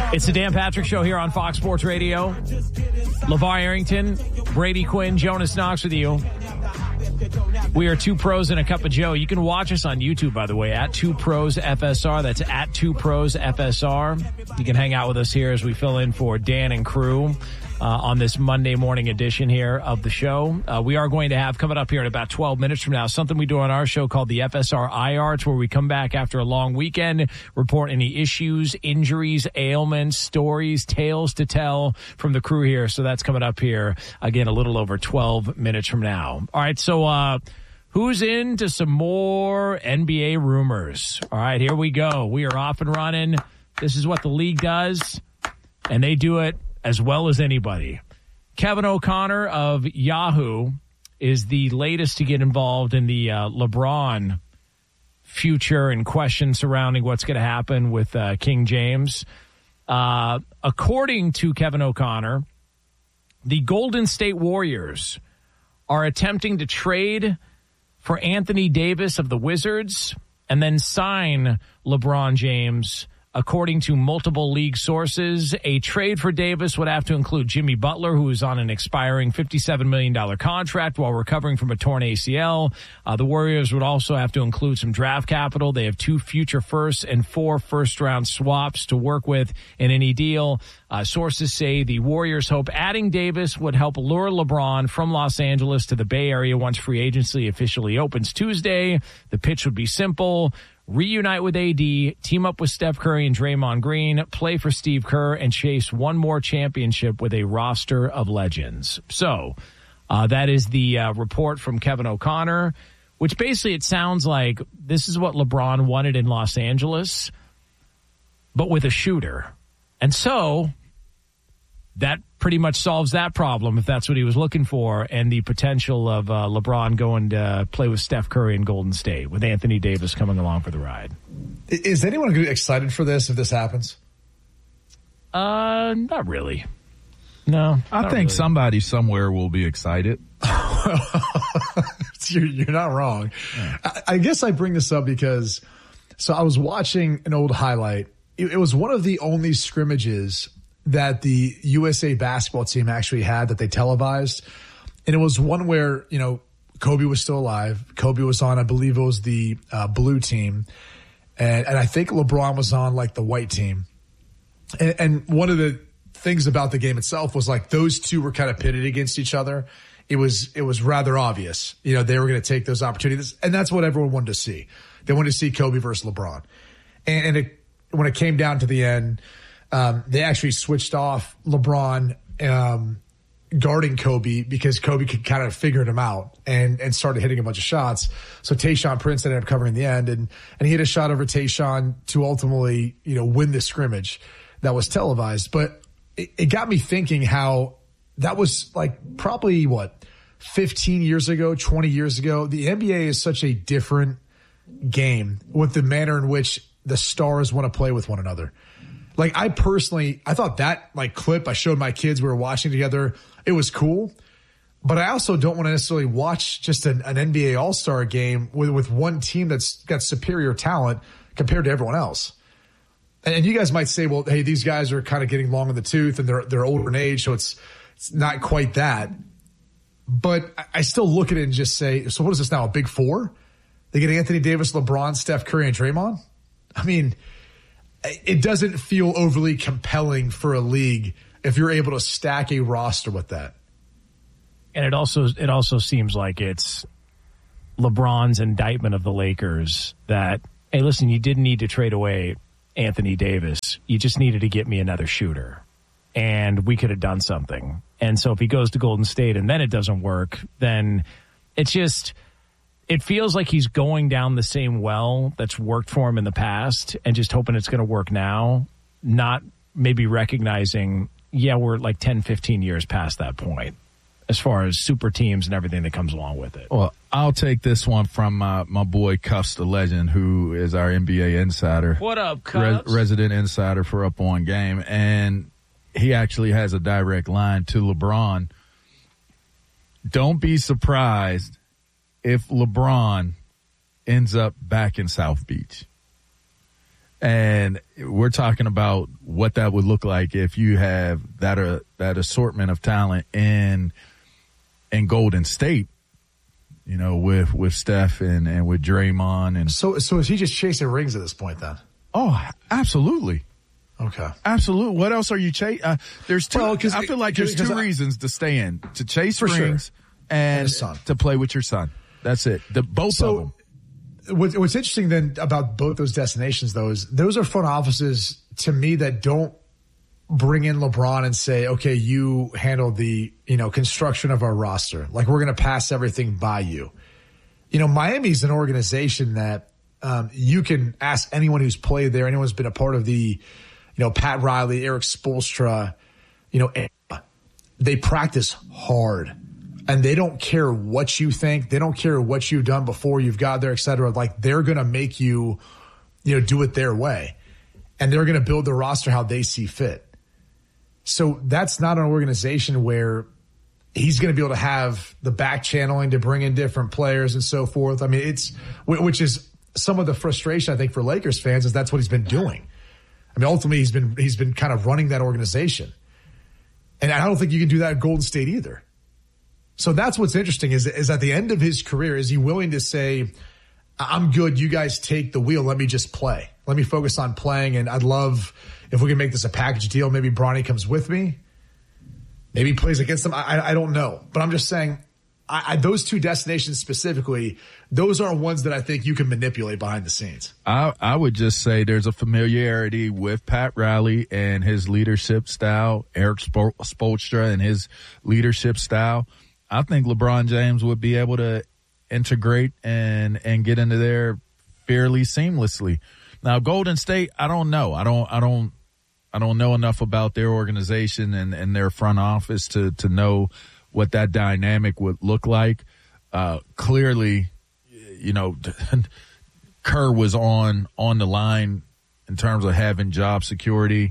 It's the Dan Patrick Show here on Fox Sports Radio. LeVar Arrington, Brady Quinn, Jonas Knox with you. We are Two Pros and a Cup of Joe. You can watch us on YouTube, by the way, at Two Pros FSR. That's at Two Pros FSR. You can hang out with us here as we fill in for Dan and crew on this Monday morning edition here of the show. We are going to have, coming up here in about 12 minutes from now, something we do on our show called the FSR IR. It's where we come back after a long weekend, report any issues, injuries, ailments, stories, tales to tell from the crew here. So that's coming up here, again, a little over 12 minutes from now. All right, so who's into some more NBA rumors? All right, here we go. We are off and running. This is what the league does, and they do it as well as anybody. Kevin O'Connor of Yahoo is the latest to get involved in the LeBron future and questions surrounding what's going to happen with King James. According to Kevin O'Connor, the Golden State Warriors are attempting to trade for Anthony Davis of the Wizards and then sign LeBron James. According to multiple league sources, a trade for Davis would have to include Jimmy Butler, who is on an expiring $57 million contract while recovering from a torn ACL. The Warriors would also have to include some draft capital. They have 2 future firsts and 4 first-round swaps to work with in any deal. Sources say the Warriors hope adding Davis would help lure LeBron from Los Angeles to the Bay Area once free agency officially opens Tuesday. The pitch would be simple. Reunite with AD, team up with Steph Curry and Draymond Green, play for Steve Kerr, and chase one more championship with a roster of legends. So that is the report from Kevin O'Connor, which basically it sounds like this is what LeBron wanted in Los Angeles, but with a shooter. And so that pretty much solves that problem if that's what he was looking for, and the potential of LeBron going to play with Steph Curry in Golden State with Anthony Davis coming along for the ride. Is anyone going to be excited for this if this happens? Not really. No, I think really. Somebody somewhere will be excited. You're not wrong. Yeah. I guess I bring this up because I was watching an old highlight. It was one of the only scrimmages that the USA basketball team actually had that they televised. And it was one where, Kobe was still alive. Kobe was on, I believe it was the blue team. And I think LeBron was on like the white team. And one of the things about the game itself was like those two were kind of pitted against each other. It was rather obvious, they were going to take those opportunities. And that's what everyone wanted to see. They wanted to see Kobe versus LeBron. And when it came down to the end, they actually switched off LeBron guarding Kobe because Kobe could kind of figured him out and started hitting a bunch of shots. So Tayshaun Prince ended up covering the end, and he hit a shot over Tayshaun to ultimately win the scrimmage that was televised. But it got me thinking how that was like probably 15 years ago, 20 years ago. The NBA is such a different game with the manner in which the stars want to play with one another. Like I thought that clip I showed my kids, we were watching together, it was cool. But I also don't want to necessarily watch just an NBA All-Star game with one team that's got superior talent compared to everyone else. And you guys might say, well, hey, these guys are kind of getting long in the tooth and they're older in age, so it's not quite that. But I still look at it and just say, so what is this now, a big four? They get Anthony Davis, LeBron, Steph Curry, and Draymond? I mean, it doesn't feel overly compelling for a league if you're able to stack a roster with that. And it also seems like it's LeBron's indictment of the Lakers that, hey, listen, you didn't need to trade away Anthony Davis. You just needed to get me another shooter. And we could have done something. And so if he goes to Golden State and then it doesn't work, then it's just... It feels like he's going down the same well that's worked for him in the past and just hoping it's going to work now, not maybe recognizing, we're like 10, 15 years past that point as far as super teams and everything that comes along with it. Well, I'll take this one from my boy Cuffs the Legend, who is our NBA insider. What up, Cuffs? Resident insider for Up On Game. And he actually has a direct line to LeBron. Don't be surprised if LeBron ends up back in South Beach. And we're talking about what that would look like if you have that assortment of talent in Golden State, you know, with Steph and with Draymond. And so is he just chasing rings at this point then? Oh, absolutely. Okay. Absolutely. What else are you chasing? There's two. Well, I feel like there's two reasons to stay in: to chase rings and to play with your son. That's it. Both of them. What's interesting then about both those destinations, though, is those are front offices to me that don't bring in LeBron and say, okay, you handle the, you know, construction of our roster. Like, we're going to pass everything by you. You know, Miami's an organization that you can ask anyone who's played there, anyone who's been a part of the, you know, Pat Riley, Eric Spoelstra, you know, they practice hard. And they don't care what you think. They don't care what you've done before you've got there, et cetera. Like, they're going to make you, you know, do it their way. And they're going to build the roster how they see fit. So that's not an organization where he's going to be able to have the back channeling to bring in different players and so forth. I mean, which is some of the frustration, I think, for Lakers fans, is that's what he's been doing. I mean, ultimately, he's been kind of running that organization. And I don't think you can do that at Golden State either. So that's what's interesting is at the end of his career, is he willing to say, I'm good, you guys take the wheel, let me just play. Let me focus on playing, and I'd love if we can make this a package deal. Maybe Bronny comes with me. Maybe he plays against them. I don't know. But I'm just saying, those two destinations specifically, those are ones that I think you can manipulate behind the scenes. I would just say there's a familiarity with Pat Riley and his leadership style, Eric Spoelstra and his leadership style. I think LeBron James would be able to integrate and get into there fairly seamlessly. Now, Golden State, I don't know. I don't know enough about their organization and their front office to know what that dynamic would look like. Clearly, you know, Kerr was on the line in terms of having job security.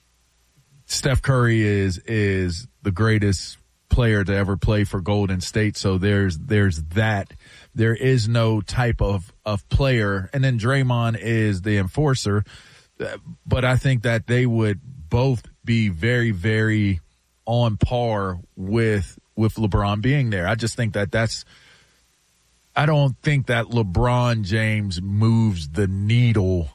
Steph Curry is the greatest player to ever play for Golden State. So there's that. There is no type of player. And then Draymond is the enforcer. But I think that they would both be very, very on par with LeBron being there. I just think I don't think that LeBron James moves the needle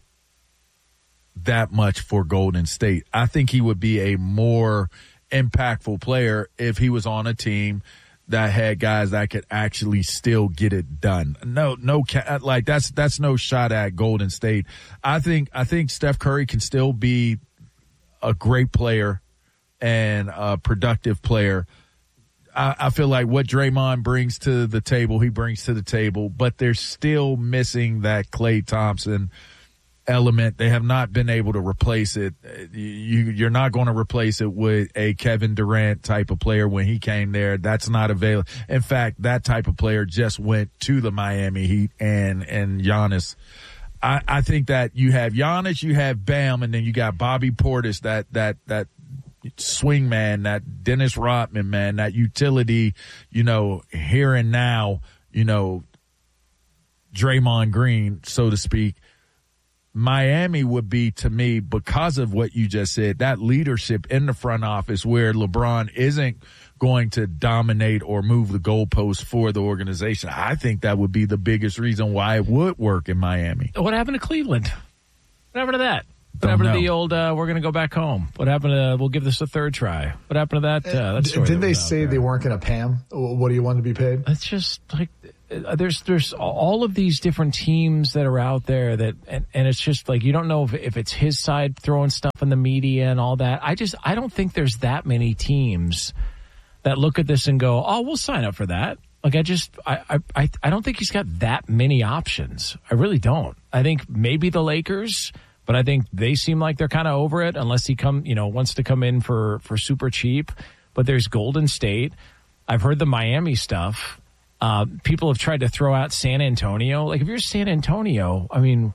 that much for Golden State. I think he would be a more impactful player if he was on a team that had guys that could actually still get it done. Like that's no shot at Golden State. I think Steph Curry can still be a great player and a productive player. I feel like what Draymond brings to the table, he brings to the table, but they're still missing that Klay Thompson element. They have not been able to replace it. You're not going to replace it with a Kevin Durant type of player when he came there. That's not available. In fact, that type of player just went to the Miami Heat and Giannis. I think that you have Giannis, you have Bam, and then you got Bobby Portis, that swing man, that Dennis Rodman man, that utility, you know, here and now, you know, Draymond Green, so to speak. Miami would be, to me, because of what you just said, that leadership in the front office where LeBron isn't going to dominate or move the goalposts for the organization. I think that would be the biggest reason why it would work in Miami. What happened to Cleveland? What happened to that? What happened to the old, we're going to go back home? What happened to, we'll give this a third try? What happened to that story? Didn't they say they weren't going to pay him? What do you want to be paid? It's just like, there's all of these different teams that are out there that, and it's just like, you don't know if it's his side throwing stuff in the media and all that. I don't think there's that many teams that look at this and go, oh, we'll sign up for that. Like, I don't think he's got that many options. I really don't. I think maybe the Lakers, but I think they seem like they're kind of over it unless he wants to come in for super cheap. But there's Golden State. I've heard the Miami stuff. People have tried to throw out San Antonio. Like, if you're San Antonio, I mean,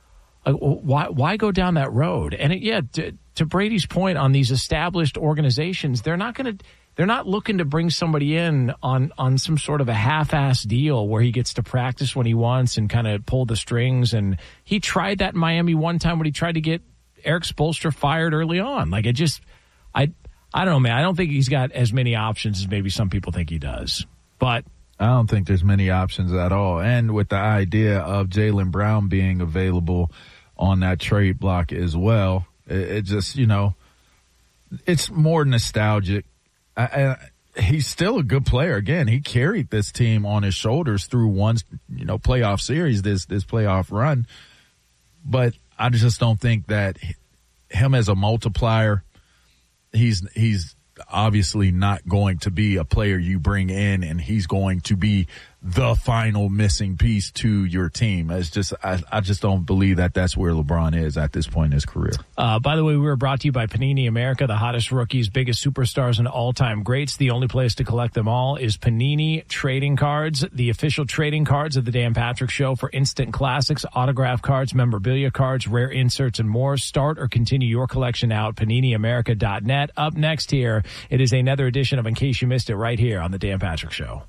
why go down that road? And to Brady's point on these established organizations, they're not going to. they're not looking to bring somebody in on some sort of a half-ass deal where he gets to practice when he wants and kind of pull the strings. And he tried that in Miami one time when he tried to get Eric Spoelstra fired early on. Like, it just, I don't know, man. I don't think he's got as many options as maybe some people think he does. But I don't think there's many options at all. And with the idea of Jaylen Brown being available on that trade block as well, it just, it's more nostalgic. He's still a good player. Again, he carried this team on his shoulders through one, playoff series, this playoff run. But I just don't think that him as a multiplier, he's obviously not going to be a player you bring in and he's going to be the final missing piece to your team. It's just, I just don't believe that that's where LeBron is at this point in his career. By the way, we were brought to you by Panini America, the hottest rookies, biggest superstars, and all-time greats. The only place to collect them all is Panini Trading Cards, the official trading cards of the Dan Patrick Show for instant classics, autograph cards, memorabilia cards, rare inserts, and more. Start or continue your collection now at PaniniAmerica.net. Up next here, it is another edition of In Case You Missed It right here on the Dan Patrick Show.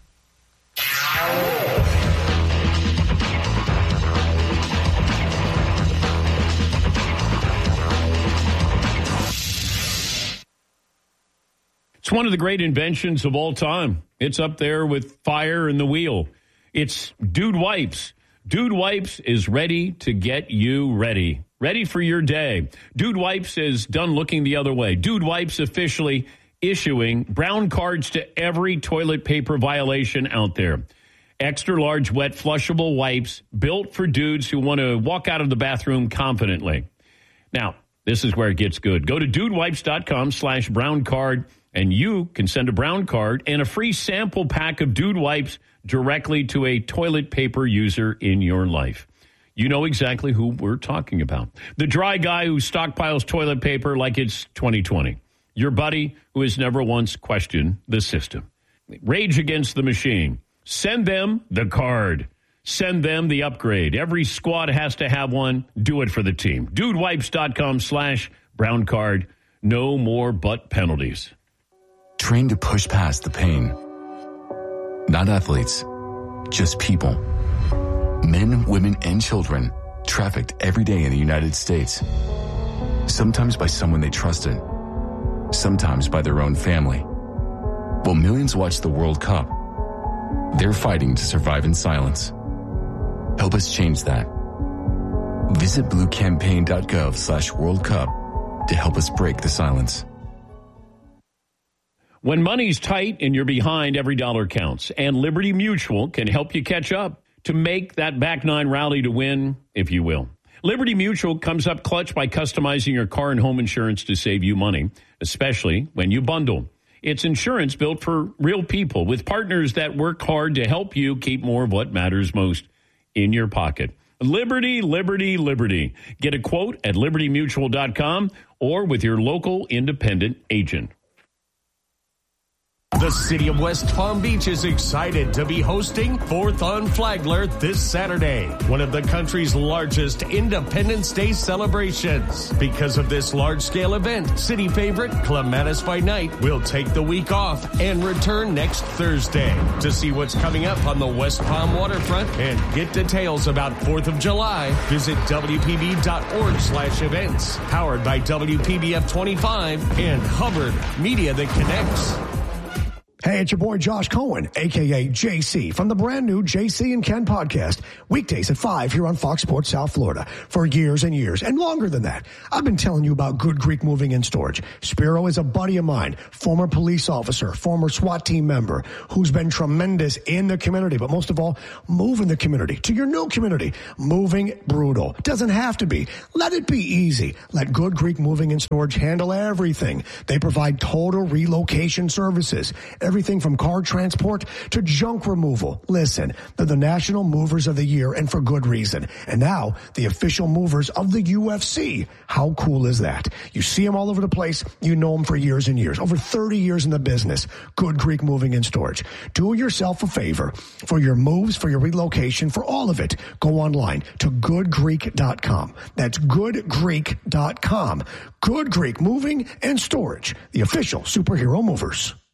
It's one of the great inventions of all time. It's up there with fire and the wheel. It's Dude Wipes. Dude Wipes is ready to get you ready. Ready for your day. Dude Wipes is done looking the other way. Dude Wipes officially issuing brown cards to every toilet paper violation out there. Extra large wet flushable wipes built for dudes who want to walk out of the bathroom confidently. Now, this is where it gets good. Go to dudewipes.com/brown card and you can send a brown card and a free sample pack of Dude Wipes directly to a toilet paper user in your life. You know exactly who we're talking about. The dry guy who stockpiles toilet paper like it's 2020. Your buddy who has never once questioned the system. Rage Against the Machine. Send them the card. Send them the upgrade. Every squad has to have one. Do it for the team. Dudewipes.com/brown card. No more butt penalties. Train to push past the pain. Not athletes, just people. Men, women, and children trafficked every day in the United States. Sometimes by someone they trusted. Sometimes by their own family. While millions watch the World Cup, they're fighting to survive in silence. Help us change that. Visit bluecampaign.gov/World Cup to help us break the silence. When money's tight and you're behind, every dollar counts. And Liberty Mutual can help you catch up to make that back nine rally to win, if you will. Liberty Mutual comes up clutch by customizing your car and home insurance to save you money, especially when you bundle. It's insurance built for real people with partners that work hard to help you keep more of what matters most in your pocket. Liberty, Liberty, Liberty. Get a quote at libertymutual.com or with your local independent agent. The city of West Palm Beach is excited to be hosting 4th on Flagler this Saturday, one of the country's largest Independence Day celebrations. Because of this large-scale event, city favorite Clematis by Night will take the week off and return next Thursday. To see what's coming up on the West Palm waterfront and get details about 4th of July, visit WPB.org/events. Powered by WPBF 25 and Hubbard Media that connects. Hey, it's your boy Josh Cohen, a.k.a. JC, from the brand new JC and Ken podcast, weekdays at 5 here on Fox Sports South Florida. For years and years, and longer than that, I've been telling you about Good Greek Moving and Storage. Spiro is a buddy of mine, former police officer, former SWAT team member, who's been tremendous in the community, but most of all, moving the community to your new community. Moving brutal. Doesn't have to be. Let it be easy. Let Good Greek Moving and Storage handle everything. They provide total relocation services. Everything from car transport to junk removal. Listen, they're the National Movers of the Year, and for good reason. And now, the official movers of the UFC. How cool is that? You see them all over the place. You know them for years and years. Over 30 years in the business. Good Greek Moving and Storage. Do yourself a favor. For your moves, for your relocation, for all of it, go online to goodgreek.com. That's goodgreek.com. Good Greek Moving and Storage. The official superhero movers.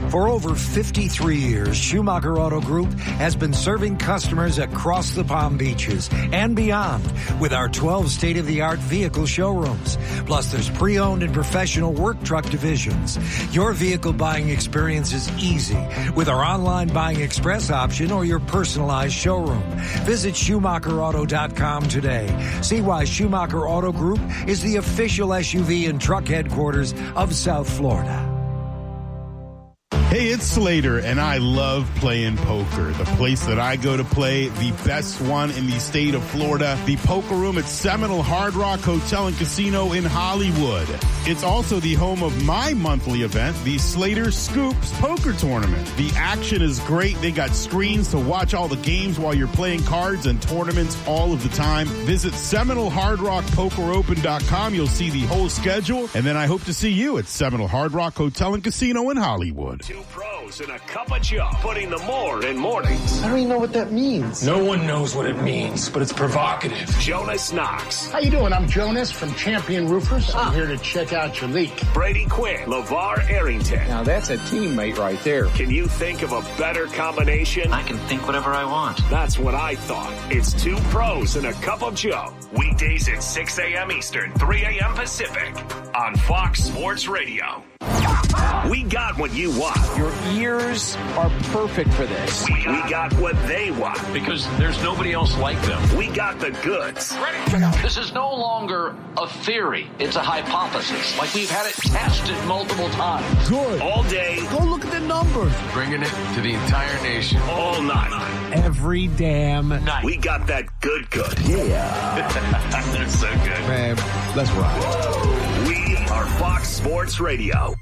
For over 53 years, Schumacher Auto Group has been serving customers across the Palm Beaches and beyond with our 12 state-of-the-art vehicle showrooms. Plus, there's pre-owned and professional work truck divisions. Your vehicle buying experience is easy with our online buying express option or your personalized showroom. Visit SchumacherAuto.com today. See why Schumacher Auto Group is the official SUV and truck headquarters of South Florida. Hey, it's Slater, and I love playing poker. The place that I go to play, the best one in the state of Florida, the Poker Room at Seminole Hard Rock Hotel and Casino in Hollywood. It's also the home of my monthly event, the Slater Scoops Poker Tournament. The action is great. They got screens to watch all the games while you're playing cards and tournaments all of the time. Visit SeminoleHardRockPokerOpen.com. You'll see the whole schedule, and then I hope to see you at Seminole Hard Rock Hotel and Casino in Hollywood. Two pros and a cup of Joe, putting the more in mornings. I don't even know what that means. No one knows what it means, but it's provocative. Jonas Knox. How you doing? I'm Jonas from Champion Roofers. I'm here to check out your leak. Brady Quinn. LeVar Arrington. Now that's a teammate right there. Can you think of a better combination? I can think whatever I want. That's what I thought. It's two pros and a cup of Joe. Weekdays at 6 a.m. Eastern, 3 a.m. Pacific on Fox Sports Radio. We got what you want. Your ears are perfect for this. We got what they want. Because there's nobody else like them. We got the goods. This is no longer a theory. It's a hypothesis. Like we've had it tested multiple times. Good. All day. Go look at the numbers. Bringing it to the entire nation. All night. Every damn night. We got that good. Yeah. They're so good. Man, let's rock. We are Fox Sports Radio.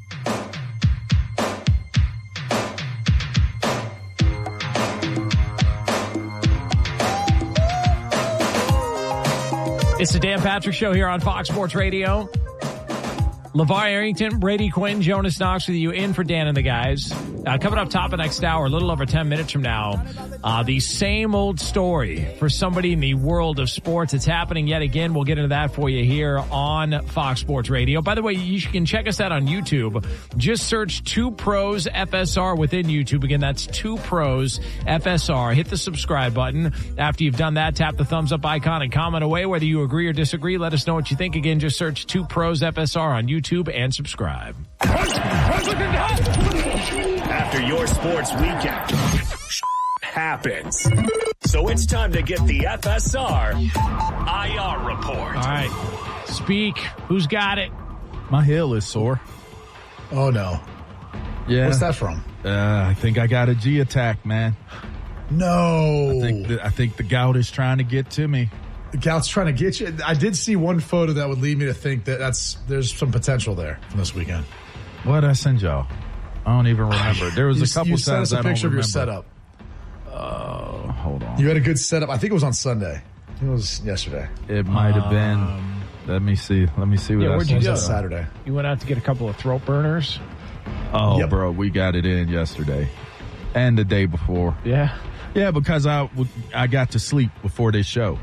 It's the Dan Patrick Show here on Fox Sports Radio. LeVar Arrington, Brady Quinn, Jonas Knox with you in for Dan and the guys. Coming up top of next hour, a little over 10 minutes from now, the same old story for somebody in the world of sports. It's happening yet again. We'll get into that for you here on Fox Sports Radio. By the way, you can check us out on YouTube. Just search 2 Pros FSR within YouTube. Again, that's 2 Pros FSR. Hit the subscribe button. After you've done that, tap the thumbs up icon and comment away. Whether you agree or disagree, let us know what you think. Again, just search 2 Pros FSR on YouTube and subscribe. After your sports weekend happens. So it's time to get the FSR IR report. All right. Speak. Who's got it? My heel is sore. Oh, no. Yeah. What's that from? I think I got a G attack, man. No. I think the gout is trying to get to me. The gout's trying to get you. I did see one photo that would lead me to think that there's some potential there from this weekend. What did I send y'all? I don't even remember. There was a couple times I don't remember. You sent us a picture of your setup. Hold on. You had a good setup. I think it was on Sunday. I think it was yesterday. It might have been. Let me see. Let me see what I where'd you sent. go? Saturday. You went out to get a couple of throat burners? Oh, Yep. bro, we got it in yesterday and the day before. Yeah. Yeah, because I got to sleep before this show.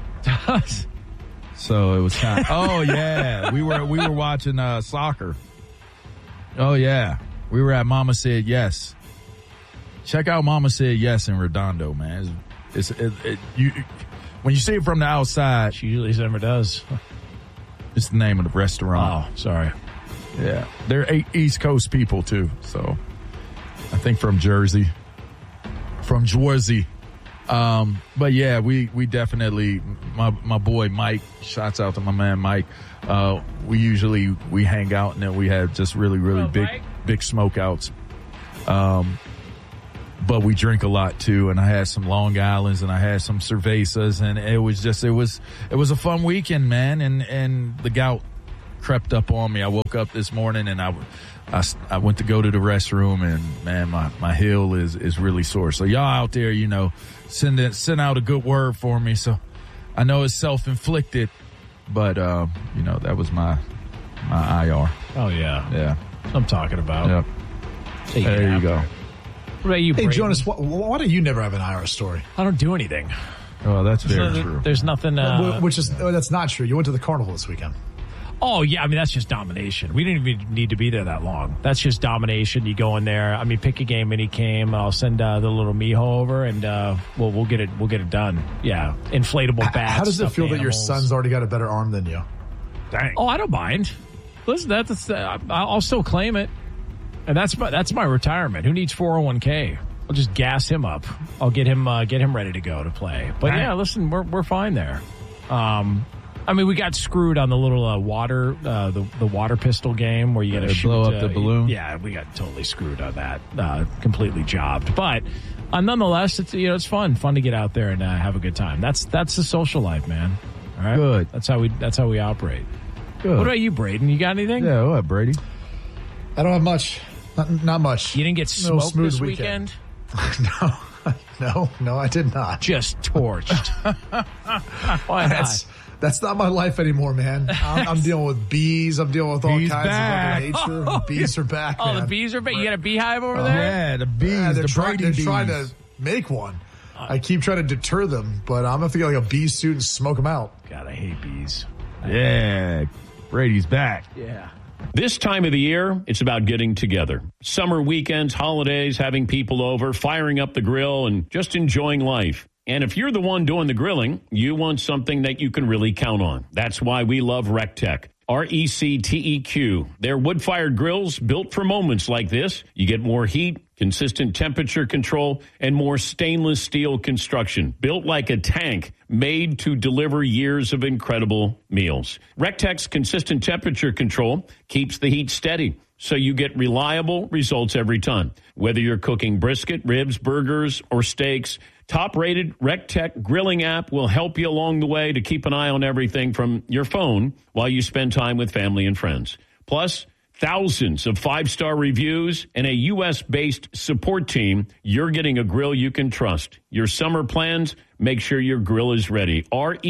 So it was kind of, oh yeah, we were watching soccer. Oh yeah, we were at Mama Said Yes. Check out Mama Said Yes in Redondo, man. When you see it from the outside, She usually never does. it's the name of the restaurant. Oh, sorry. Yeah, they're East Coast people too. So I think from Jersey. But yeah, we definitely, my boy Mike, shouts out to my man Mike. We hang out and then we have just really big smokeouts. But we drink a lot too. And I had some Long Islands and I had some cervezas, and it was a fun weekend, man. And the gout crept up on me. I woke up this morning and I went to go to the restroom, and man, my heel is really sore. So y'all out there, send out a good word for me. So I know it's self-inflicted, but that was my IR. Oh, yeah. Yeah. That's what I'm talking about. Yep. There you go. What about you, Hey, Brayden? Jonas, why do you never have an IR story? I don't do anything. Oh, that's very true. There's nothing. That's not true. You went to the carnival this weekend. Oh, yeah. I mean, that's just domination. We didn't even need to be there that long. That's just domination. You go in there. I mean, pick a game, and he came. I'll send the little Miho over, and we'll get it done. Yeah, inflatable bats. How does it feel that your son's already got a better arm than you? Dang. Oh, I don't mind. Listen, I'll still claim it, and that's my retirement. Who needs 401k? I'll just gas him up. I'll get him ready to go to play. But yeah, listen, we're fine there. I mean, we got screwed on the little water pistol game where you got to blow up the balloon. Yeah, we got totally screwed on that. Completely jobbed. But nonetheless, it's fun to get out there and have a good time. That's the social life, man. All right, good. That's how we operate. Good. What about you, Braden? You got anything? Yeah, what, Brady? I don't have much. Not much. You didn't get smoked this weekend? No, I did not. Just torched. Why not? That's not my life anymore, man. I'm dealing with bees. I'm dealing with all kinds of other nature. Bees are back, man. Oh, the bees are back. You got a beehive over there? Yeah, the bees. Yeah, they're trying bees. to make one. I keep trying to deter them, but I'm going to have to get like a bee suit and smoke them out. God, I hate bees. Yeah, Brady's back. Yeah. This time of the year, it's about getting together. Summer weekends, holidays, having people over, firing up the grill, and just enjoying life. And if you're the one doing the grilling, you want something that you can really count on. That's why we love RecTech. RECTEQ. They're wood-fired grills built for moments like this. You get more heat, consistent temperature control, and more stainless steel construction. Built like a tank, made to deliver years of incredible meals. RecTech's consistent temperature control keeps the heat steady, so you get reliable results every time. Whether you're cooking brisket, ribs, burgers, or steaks, top-rated RecTech grilling app will help you along the way to keep an eye on everything from your phone while you spend time with family and friends. Plus, thousands of 5-star reviews and a U.S.-based support team. You're getting a grill you can trust. Your summer plans, make sure your grill is ready.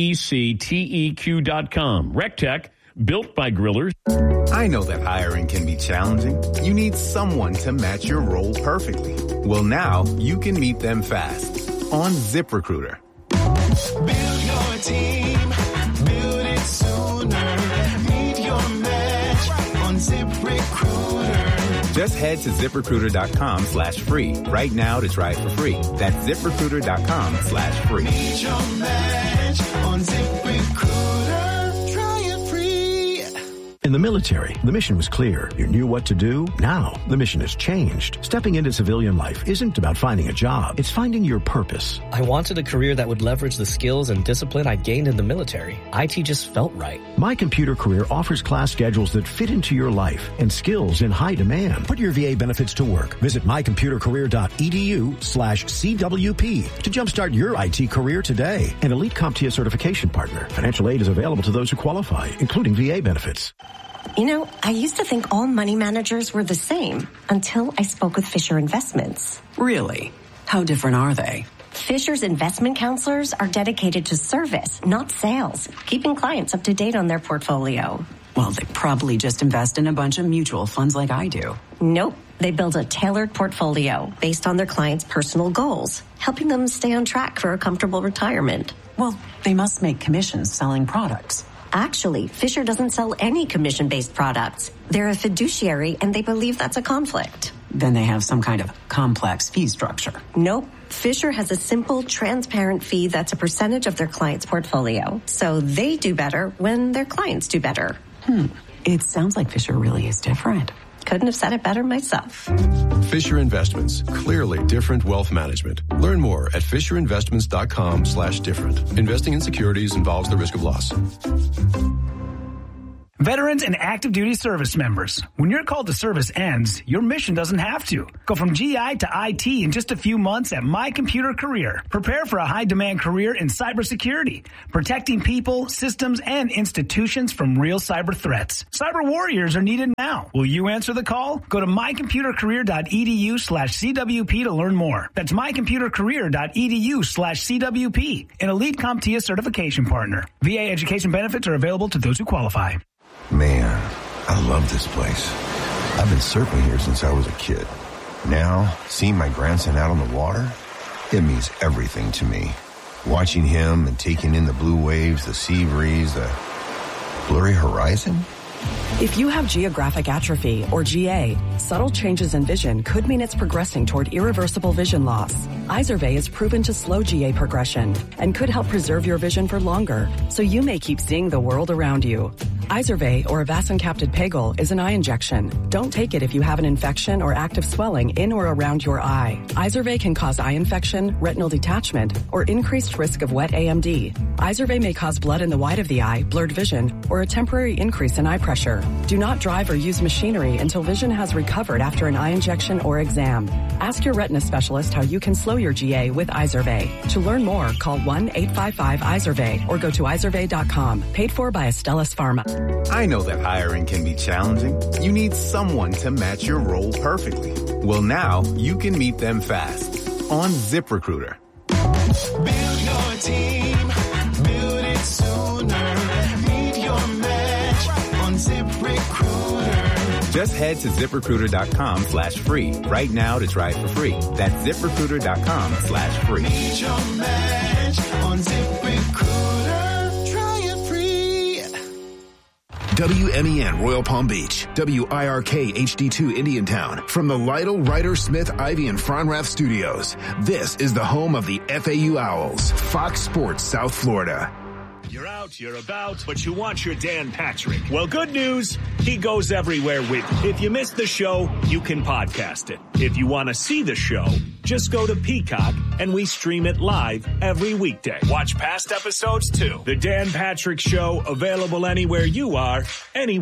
RECTEQ.com. RecTech, built by grillers. I know that hiring can be challenging. You need someone to match your role perfectly. Well, now you can meet them fast on ZipRecruiter. Build your team, build it sooner. Meet your match on ZipRecruiter. Just head to ZipRecruiter.com/free right now to try it for free. That's ZipRecruiter.com/free. Meet your match on ZipRecruiter. Try it free. In the military, the mission was clear. You knew what to do. Now, the mission has changed. Stepping into civilian life isn't about finding a job. It's finding your purpose. I wanted a career that would leverage the skills and discipline I gained in the military. IT just felt right. My Computer Career offers class schedules that fit into your life and skills in high demand. Put your VA benefits to work. Visit mycomputercareer.edu/CWP to jumpstart your IT career today. An elite CompTIA certification partner. Financial aid is available to those who qualify, including VA benefits. You know, I used to think all money managers were the same until I spoke with Fisher Investments. Really? How different are they? Fisher's investment counselors are dedicated to service, not sales, keeping clients up to date on their portfolio. Well, they probably just invest in a bunch of mutual funds like I do. Nope. They build a tailored portfolio based on their clients' personal goals, helping them stay on track for a comfortable retirement. Well, they must make commissions selling products. Actually, Fisher doesn't sell any commission-based products. They're a fiduciary, and they believe that's a conflict. Then they have some kind of complex fee structure. Nope. Fisher has a simple, transparent fee that's a percentage of their client's portfolio. So they do better when their clients do better. It sounds like Fisher really is different. Couldn't have said it better myself. Fisher Investments. Clearly different wealth management. Learn more at FisherInvestments.com/different. Investing in securities involves the risk of loss. Veterans and active duty service members. When your call to service ends, your mission doesn't have to. Go from GI to IT in just a few months at My Computer Career. Prepare for a high-demand career in cybersecurity, protecting people, systems, and institutions from real cyber threats. Cyber warriors are needed now. Will you answer the call? Go to mycomputercareer.edu/CWP to learn more. That's mycomputercareer.edu/CWP, an elite CompTIA certification partner. VA education benefits are available to those who qualify. Man, I love this place. I've been surfing here since I was a kid. Now, seeing my grandson out on the water, it means everything to me. Watching him and taking in the blue waves, the sea breeze, the blurry horizon, If you have geographic atrophy, or GA, subtle changes in vision could mean it's progressing toward irreversible vision loss. Izervay is proven to slow GA progression and could help preserve your vision for longer, so you may keep seeing the world around you. Izervay, or avacincaptad pegol, is an eye injection. Don't take it if you have an infection or active swelling in or around your eye. Izervay can cause eye infection, retinal detachment, or increased risk of wet AMD. Izervay may cause blood in the white of the eye, blurred vision, or a temporary increase in eye pressure. Do not drive or use machinery until vision has recovered after an eye injection or exam. Ask your retina specialist how you can slow your GA with Izervay. To learn more, call 1-855-IZERVAY or go to izervay.com. Paid for by Astellas Pharma. I know that hiring can be challenging. You need someone to match your role perfectly. Well, now you can meet them fast on ZipRecruiter. Build your team, build it sooner. Meet your match on ZipRecruiter. Just head to ZipRecruiter.com/free right now to try it for free. That's ZipRecruiter.com/free. Meet your match on ZipRecruiter. Try it free. WMEN Royal Palm Beach, WIRK HD2 Indiantown. From the Lytle, Ryder, Smith, Ivy, and Fronrath studios, this is the home of the FAU Owls, Fox Sports South Florida. You're out, you're about, but you want your Dan Patrick. Well, good news, he goes everywhere with you. If you missed the show, you can podcast it. If you want to see the show, just go to Peacock, and we stream it live every weekday. Watch past episodes, too. The Dan Patrick Show, available anywhere you are, anywhere.